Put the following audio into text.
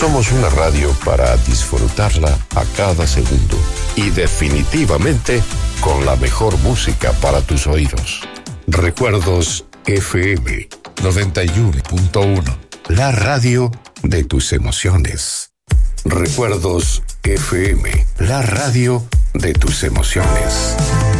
Somos una radio para disfrutarla a cada segundo y definitivamente con la mejor música para tus oídos. Recuerdos FM 91.1, la radio de tus emociones. Recuerdos FM, la radio de tus emociones.